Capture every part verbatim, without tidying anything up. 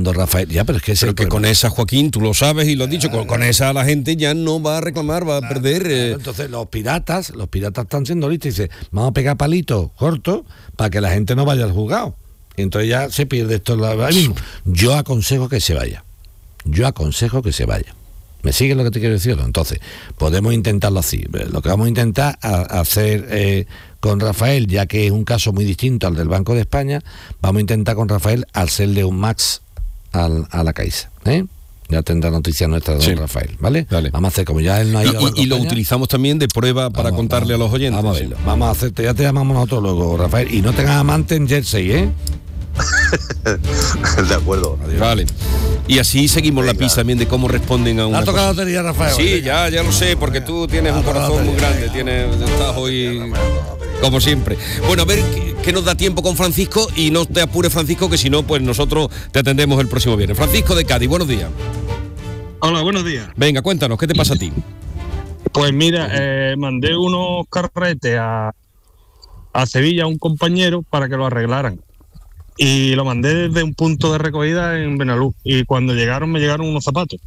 cuando Rafael, ya, pero es que es pero el que problema. con esa, Joaquín, tú lo sabes y lo has dicho, con, con esa la gente ya no va a reclamar, va a perder. Eh. Entonces los piratas, los piratas están siendo listos y dicen, vamos a pegar palitos cortos para que la gente no vaya al juzgado. Y entonces ya se pierde esto ahí mismo. Yo aconsejo que se vaya. Yo aconsejo que se vaya. ¿Me sigue lo que te quiero decir? Entonces, podemos intentarlo así. Lo que vamos a intentar a, a hacer eh, con Rafael, ya que es un caso muy distinto al del Banco de España, vamos a intentar con Rafael hacerle un max al, a la Caixa. ¿eh? Ya tendrá noticias nuestras de Sí. don Rafael, ¿vale? Vale. Vamos a hacer, como ya él no ha ido Y, a Banco y lo España, utilizamos también de prueba para vamos, contarle vamos, a los oyentes. Vamos a verlo. Vamos a hacerte, ya te llamamos nosotros luego, Rafael. Y no tengas amante en Jersey, ¿eh? De acuerdo. Vale. Y así seguimos Venga. la pista también de cómo responden a ¿Ha una tocado la cosa. lotería, Rafael? Sí, ya, ya lo sé, porque tú tienes un corazón muy grande, tienes, estás hoy como siempre. Bueno, a ver qué, qué nos da tiempo con Francisco y no te apures, Francisco, que si no, pues nosotros te atendemos el próximo viernes. Francisco de Cádiz, buenos días. Hola, buenos días. Venga, cuéntanos, ¿qué te pasa a ti? Pues mira, eh, mandé unos carretes a, a Sevilla a un compañero para que lo arreglaran. Y lo mandé desde un punto de recogida en Benalú. Y cuando llegaron, me llegaron unos zapatos.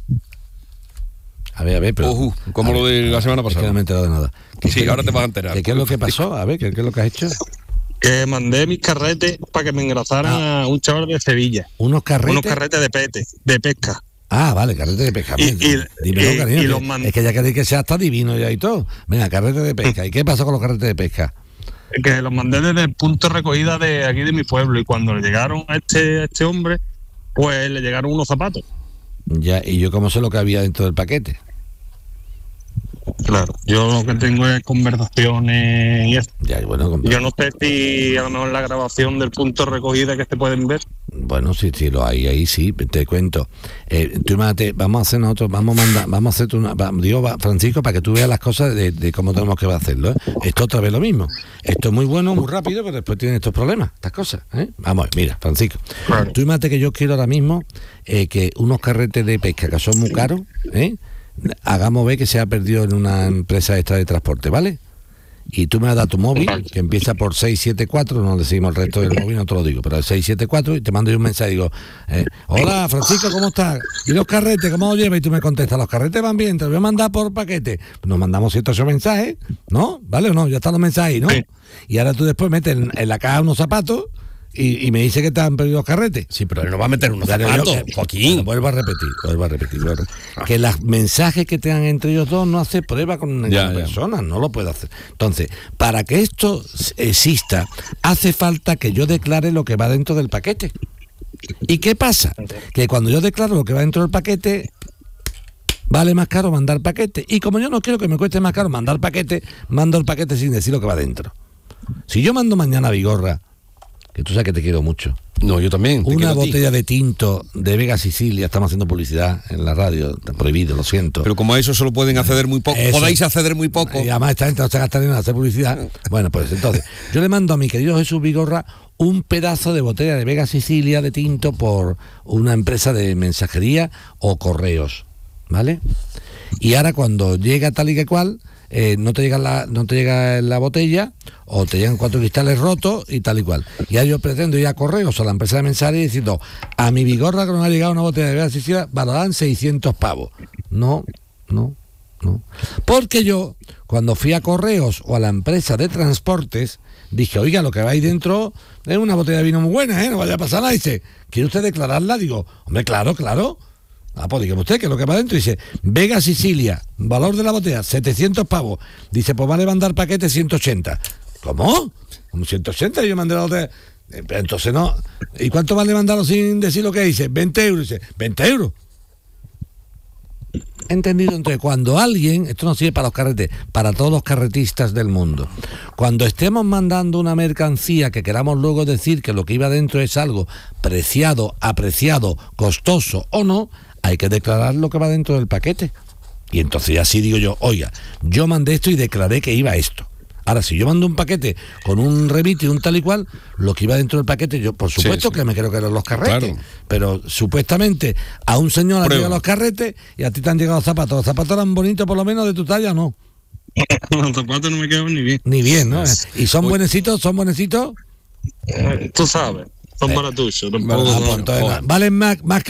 A ver, a ver, pero... Ojo, como a lo ver, de la semana Es que pasada. no me he enterado de nada. Sí, ahora te vas a enterar. ¿Qué, qué es lo que pasó? A ver, ¿qué, qué es lo que has hecho? Que mandé mis carretes para que me engrasaran Ah. a un chaval de Sevilla. Unos carretes... Unos carretes de pete, de pesca. Ah, vale, carrete de pesca. Y- Bien, y- dímelo, y- cariño, y que- los mand- es que ya queréis que sea hasta divino ya y todo. Venga, carrete de pesca. ¿Y qué pasó con los carretes de pesca? Que los mandé desde el punto de recogida de aquí de mi pueblo. Y cuando le llegaron a este, a este hombre, pues le llegaron unos zapatos. Ya, y yo cómo sé lo que había dentro del paquete. Claro, yo lo que tengo es conversaciones y eso. Ya, y bueno, con- Yo no sé si a lo mejor la grabación del punto de recogida que se pueden ver. bueno, sí, sí, lo hay ahí, sí, te cuento. Eh, tú imagínate, vamos a hacer nosotros, vamos a mandar, vamos a hacerte una, va- digo, va, Francisco, para que tú veas las cosas de, de cómo tenemos que hacerlo, ¿eh? Esto otra vez lo mismo. Esto es muy bueno, muy rápido, pero después tienen estos problemas, estas cosas, ¿eh? Vamos, mira, Francisco, Claro. tú imagínate que yo quiero ahora mismo eh, que unos carretes de pesca que son muy caros, ¿eh? Hagamos ver que se ha perdido en una empresa esta de transporte, ¿vale? Y tú me has dado tu móvil, que empieza por seis siete cuatro, no le seguimos el resto del móvil, no te lo digo, pero es seis siete cuatro, y te mando yo un mensaje y digo, eh, hola Francisco, ¿cómo estás? ¿Y los carretes, cómo los llevas? Y tú me contestas, los carretes van bien, te los voy a mandar por paquete. Nos mandamos siete ocho mensajes, ¿no? ¿Vale o no? Ya están los mensajes ahí, ¿no? Sí. Y ahora tú después metes en, en la caja unos zapatos y, y me dice que te han perdido los carretes. Sí, pero él no va a meter unos Dale, zapatos, yo- Joaquín. Bueno, vuelvo a repetir, vuelvo a repetir. vuelvo a repetir. Que los mensajes que tengan entre ellos dos no hace prueba con una Ya, ya. persona, no lo puede hacer. Entonces, para que esto exista, hace falta que yo declare lo que va dentro del paquete. ¿Y qué pasa? Que cuando yo declaro lo que va dentro del paquete, vale más caro mandar paquete. Y como yo no quiero que me cueste más caro mandar paquete, mando el paquete sin decir lo que va dentro. Si yo mando mañana a Vigorra, que tú sabes que te quiero mucho, No, yo también. te una quiero a ti. botella de tinto de Vega Sicilia, estamos haciendo publicidad en la radio, está prohibido, lo siento. Pero como a eso solo pueden acceder muy poco, Eso. podéis acceder muy poco. Y además esta gente no se gasta ni en hacer publicidad. Bueno, pues entonces, yo le mando a mi querido Jesús Vigorra un pedazo de botella de Vega Sicilia de tinto por una empresa de mensajería o correos, ¿vale? Y ahora cuando llega tal y que cual, eh, no te llega la no te llega la botella o te llegan cuatro cristales rotos y tal y cual. Y ahora yo pretendo ir a correos o a la empresa de mensajería diciendo, a mi Vigorra que nos ha llegado una botella de Vega Sicilia, valorarán seiscientos pavos. No, no. No. Porque yo, cuando fui a correos o a la empresa de transportes, dije, oiga, lo que va ahí dentro es una botella de vino muy buena, ¿eh? No vaya a pasar nada. Dice, ¿quiere usted declararla? Digo, hombre, claro, claro. Ah, pues dígame usted que lo que va dentro. Dice, Vega Sicilia, valor de la botella, setecientos pavos. Dice, pues vale mandar paquete ciento ochenta. ¿Cómo? ¿Como ciento ochenta? Yo mandé la botella. Eh, pero entonces no. ¿Y cuánto vale mandarlo sin decir lo que dice? veinte euros. Dice, ¿veinte euros? Entendido. Entonces, cuando alguien, esto no sirve para los carretes, para todos los carretistas del mundo, cuando estemos mandando una mercancía que queramos luego decir que lo que iba dentro es algo preciado, apreciado, costoso o no, hay que declarar lo que va dentro del paquete. Y entonces así digo yo, oiga, yo mandé esto y declaré que iba esto. Ahora, si yo mando un paquete con un remite y un tal y cual, lo que iba dentro del paquete, yo por supuesto Sí, sí. que me creo que eran los carretes. Claro. Pero supuestamente a un señor le Prueba. llegan los carretes y a ti te han llegado los zapatos. ¿Los zapatos eran bonitos por lo menos de tu talla o no? Los zapatos no me quedan ni bien. Ni bien, ¿no? ¿Y son buenecitos? ¿Son buenecitos? Eh, Tú sabes, son Eh. baratuchos. Vale, Tampoco Ah, son- pues entonces, joder. valen más, más